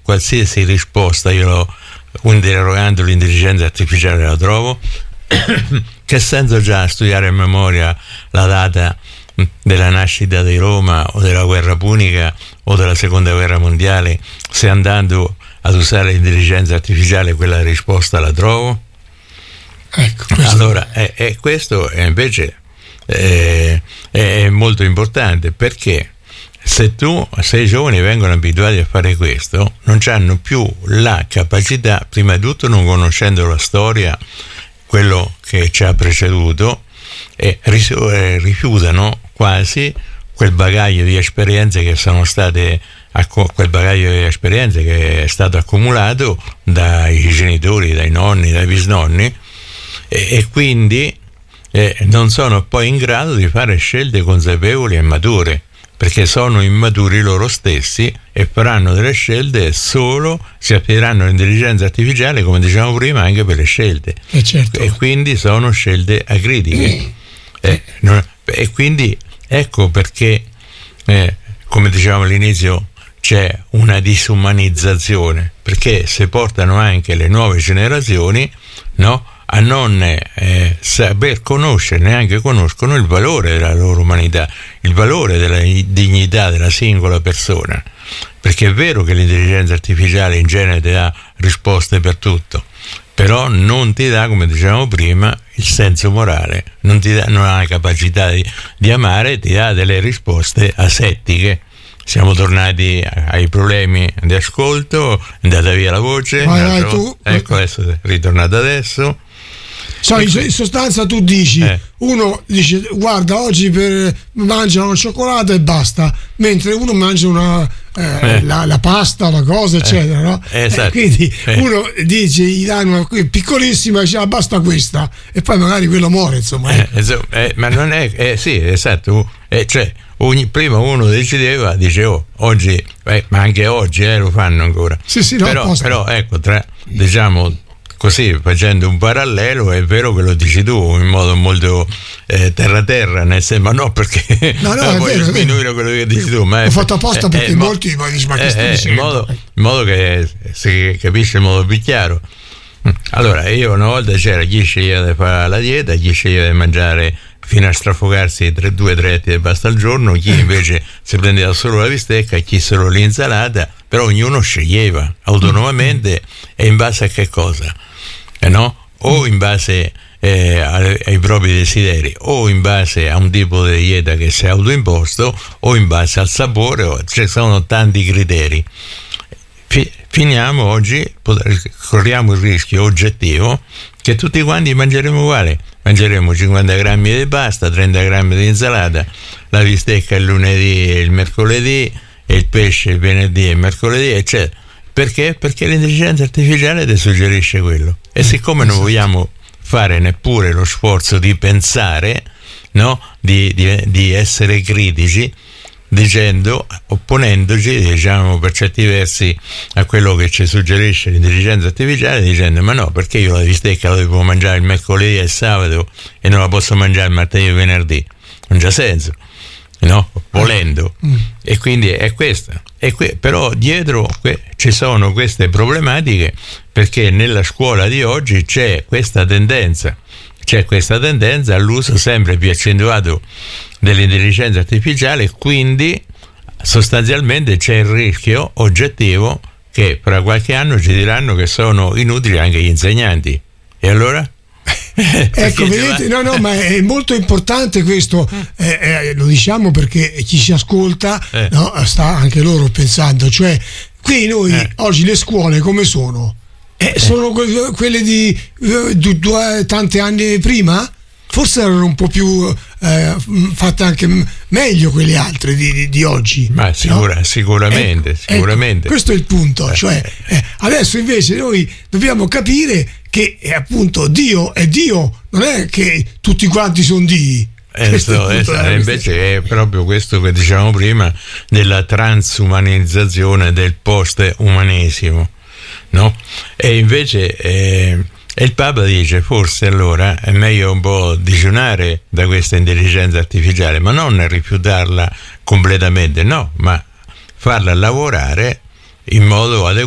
qualsiasi risposta interrogando l'intelligenza artificiale la trovo. Che senso già studiare a memoria la data della nascita di Roma o della guerra punica o della seconda guerra mondiale, se andando ad usare l'intelligenza artificiale quella risposta la trovo? Ecco, allora questo invece è molto importante, perché se i giovani vengono abituati a fare questo, non hanno più la capacità, prima di tutto non conoscendo la storia, quello che ci ha preceduto, e rifiutano quasi quel bagaglio di esperienze che sono state che è stato accumulato dai genitori, dai nonni, dai bisnonni, e quindi non sono poi in grado di fare scelte consapevoli e mature, perché sono immaturi loro stessi e faranno delle scelte solo si affideranno all'intelligenza artificiale, come dicevamo prima, anche per le scelte. Certo. E quindi sono scelte acritiche. E quindi ecco perché, come dicevamo all'inizio, c'è una disumanizzazione, perché se portano anche le nuove generazioni, no, a non saper conoscere, neanche conoscono il valore della loro umanità, il valore della dignità della singola persona, perché è vero che l'intelligenza artificiale in genere ti dà risposte per tutto, però non ti dà, come dicevamo prima, il senso morale, non ha la capacità di amare, ti dà delle risposte asettiche. Siamo tornati ai problemi di ascolto, è andata via la voce, vai tu. Ecco, adesso è ritornata adesso. In sostanza tu dici, uno dice guarda oggi mangia una cioccolata e basta, mentre uno mangia la pasta, la cosa eccetera, no? Esatto. Quindi uno dice gli danno una piccolissima, dice basta questa, e poi magari quello muore, insomma. Ma non è sì, esatto, cioè prima uno decideva, dice oggi, ma anche oggi lo fanno ancora. Sì, no, però ecco, diciamo così, facendo un parallelo, è vero che lo dici tu in modo molto terra, nel senso, ma no perché voglio sminuire quello che dici tu, ma l'ho fatto apposta perché molti ma che stai dicendo? In modo che si capisce in modo più chiaro. Allora, io una volta c'era chi sceglieva di fare la dieta, chi sceglieva di mangiare fino a strafogarsi 2-3 etti di pasta al giorno, chi invece si prendeva solo la bistecca, chi solo l'insalata, però ognuno sceglieva autonomamente e in base a che cosa? No? O in base ai propri desideri, o in base a un tipo di dieta che si è autoimposto, o in base al sapore, ci sono tanti criteri. Finiamo oggi, corriamo il rischio oggettivo che tutti quanti mangeremo uguale, mangeremo 50 grammi di pasta, 30 grammi di insalata, la bistecca il lunedì e il mercoledì, e il pesce il venerdì e il mercoledì, eccetera. Perché? Perché l'intelligenza artificiale ti suggerisce quello, e siccome non vogliamo fare neppure lo sforzo di pensare, no? di essere critici, opponendoci, diciamo, per certi versi a quello che ci suggerisce l'intelligenza artificiale, dicendo ma no, perché io la bistecca la devo mangiare il mercoledì e il sabato e non la posso mangiare il martedì e il venerdì? Non c'ha senso, no? Volendo. E quindi è questa. Però dietro ci sono queste problematiche, perché nella scuola di oggi c'è questa tendenza all'uso sempre più accentuato dell'intelligenza artificiale, quindi sostanzialmente c'è il rischio oggettivo che fra qualche anno ci diranno che sono inutili anche gli insegnanti. E allora? Ecco, vedete, no, ma è molto importante questo, lo diciamo perché chi ci ascolta no, sta anche loro pensando, cioè qui noi oggi le scuole come sono? Sono quelle di tanti anni prima? Forse erano un po' più fatte anche meglio quelle altre di oggi. Ma sicuramente. Ecco, questo è il punto. Cioè, adesso invece noi dobbiamo capire che appunto Dio è Dio, non è che tutti quanti sono Dii. Invece è proprio questo che dicevamo prima della transumanizzazione, del post-umanesimo, no? E invece il Papa dice forse allora è meglio un po' digiunare da questa intelligenza artificiale, ma non rifiutarla completamente, no, ma farla lavorare in modo adeguato